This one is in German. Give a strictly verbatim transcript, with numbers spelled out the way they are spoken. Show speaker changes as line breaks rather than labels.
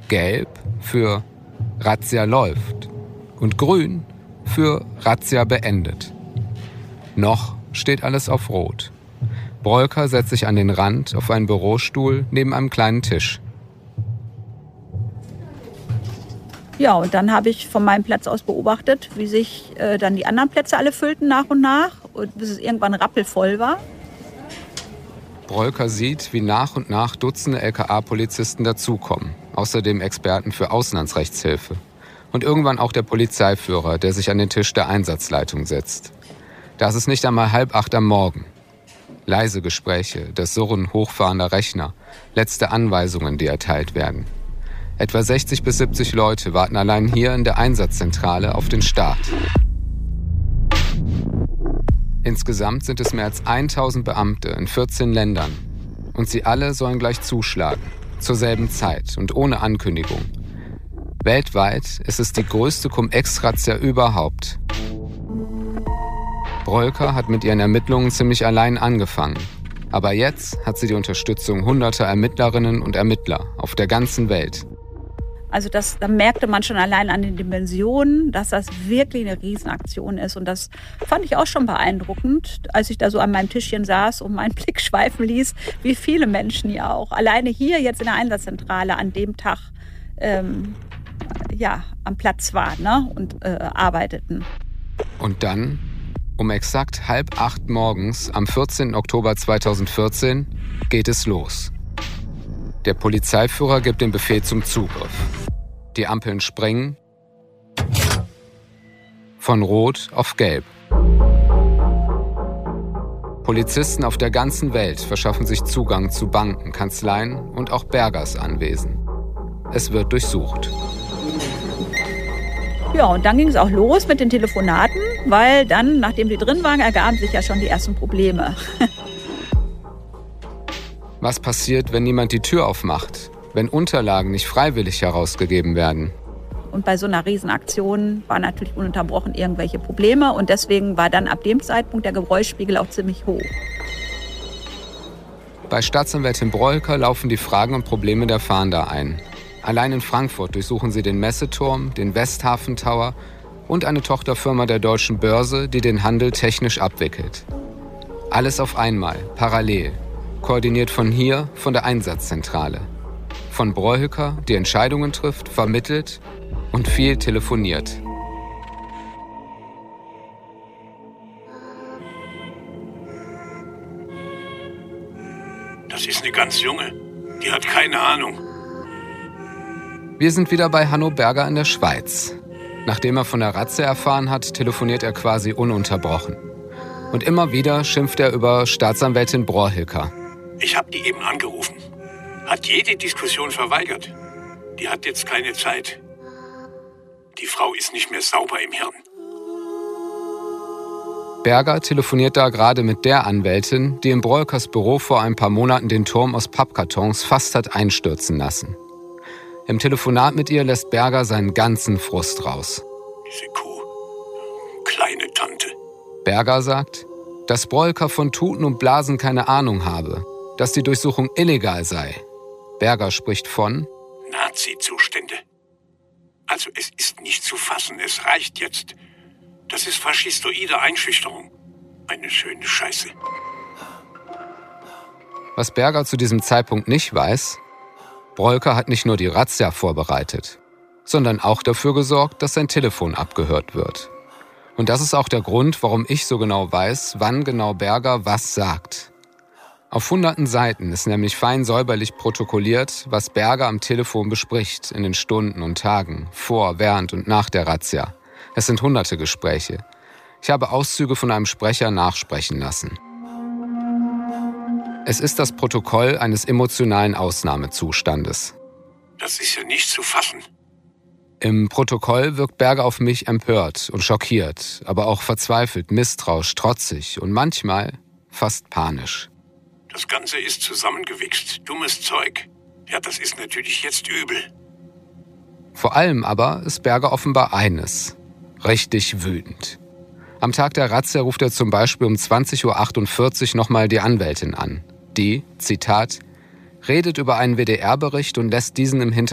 Gelb für Razzia läuft und grün für Razzia beendet. Noch steht alles auf Rot. Brolker setzt sich an den Rand auf einen Bürostuhl neben einem kleinen Tisch.
Ja, und dann habe ich von meinem Platz aus beobachtet, wie sich äh, dann die anderen Plätze alle füllten nach und nach, und bis es irgendwann rappelvoll war.
Brolker sieht, wie nach und nach Dutzende L K A-Polizisten dazukommen, außerdem Experten für Auslandsrechtshilfe. Und irgendwann auch der Polizeiführer, der sich an den Tisch der Einsatzleitung setzt. Da ist es nicht einmal halb acht am Morgen. Leise Gespräche, das Surren hochfahrender Rechner, letzte Anweisungen, die erteilt werden. Etwa sechzig bis siebzig Leute warten allein hier in der Einsatzzentrale auf den Start. Insgesamt sind es mehr als tausend Beamte in vierzehn Ländern. Und sie alle sollen gleich zuschlagen, zur selben Zeit und ohne Ankündigung. Weltweit ist es die größte Cum-Ex-Razzia überhaupt. Brolker hat mit ihren Ermittlungen ziemlich allein angefangen. Aber jetzt hat sie die Unterstützung hunderter Ermittlerinnen und Ermittler auf der ganzen Welt.
Also das, da merkte man schon allein an den Dimensionen, dass das wirklich eine Riesenaktion ist. Und das fand ich auch schon beeindruckend, als ich da so an meinem Tischchen saß und meinen Blick schweifen ließ, wie viele Menschen ja auch alleine hier jetzt in der Einsatzzentrale an dem Tag ähm, ja, am Platz waren, ne, und äh, arbeiteten.
Und dann, um exakt halb acht morgens am vierzehnten Oktober zweitausendvierzehn, geht es los. Der Polizeiführer gibt den Befehl zum Zugriff. Die Ampeln springen von Rot auf Gelb. Polizisten auf der ganzen Welt verschaffen sich Zugang zu Banken, Kanzleien und auch Bergers Anwesen. Es wird durchsucht.
Ja, und dann ging es auch los mit den Telefonaten, weil dann, nachdem die drin waren, ergaben sich ja schon die ersten Probleme.
Was passiert, wenn niemand die Tür aufmacht? Wenn Unterlagen nicht freiwillig herausgegeben werden?
Und bei so einer Riesenaktion waren natürlich ununterbrochen irgendwelche Probleme. Und deswegen war dann ab dem Zeitpunkt der Geräuschspiegel auch ziemlich hoch.
Bei Staatsanwältin Brolker laufen die Fragen und Probleme der Fahnder ein. Allein in Frankfurt durchsuchen sie den Messeturm, den Westhafen Tower und eine Tochterfirma der Deutschen Börse, die den Handel technisch abwickelt. Alles auf einmal, parallel. Koordiniert von hier, von der Einsatzzentrale. Von Brolker, die Entscheidungen trifft, vermittelt und viel telefoniert.
Das ist eine ganz junge. Die hat keine Ahnung.
Wir sind wieder bei Hanno Berger in der Schweiz. Nachdem er von der Razzia erfahren hat, telefoniert er quasi ununterbrochen. Und immer wieder schimpft er über Staatsanwältin Brolker.
Ich habe die eben angerufen. Hat jede Diskussion verweigert. Die hat jetzt keine Zeit. Die Frau ist nicht mehr sauber im Hirn.
Berger telefoniert da gerade mit der Anwältin, die in Brolkers Büro vor ein paar Monaten den Turm aus Pappkartons fast hat einstürzen lassen. Im Telefonat mit ihr lässt Berger seinen ganzen Frust raus.
Diese Kuh. Kleine Tante.
Berger sagt, dass Brolker von Tuten und Blasen keine Ahnung habe, dass die Durchsuchung illegal sei. Berger spricht von
Nazi-Zustände. Also es ist nicht zu fassen, es reicht jetzt. Das ist faschistoide Einschüchterung. Eine schöne Scheiße.
Was Berger zu diesem Zeitpunkt nicht weiß, Brolker hat nicht nur die Razzia vorbereitet, sondern auch dafür gesorgt, dass sein Telefon abgehört wird. Und das ist auch der Grund, warum ich so genau weiß, wann genau Berger was sagt. Auf hunderten Seiten ist nämlich fein säuberlich protokolliert, was Berger am Telefon bespricht in den Stunden und Tagen, vor, während und nach der Razzia. Es sind hunderte Gespräche. Ich habe Auszüge von einem Sprecher nachsprechen lassen. Es ist das Protokoll eines emotionalen Ausnahmezustandes.
Das ist ja nicht zu fassen.
Im Protokoll wirkt Berger auf mich empört und schockiert, aber auch verzweifelt, misstrauisch, trotzig und manchmal fast panisch.
Das Ganze ist zusammengewichst. Dummes Zeug. Ja, das ist natürlich jetzt übel.
Vor allem aber ist Berger offenbar eines. Richtig wütend. Am Tag der Razzia ruft er zum Beispiel um zwanzig Uhr achtundvierzig nochmal die Anwältin an. Die, Zitat, redet über einen W D R-Bericht und lässt diesen im Hintergrund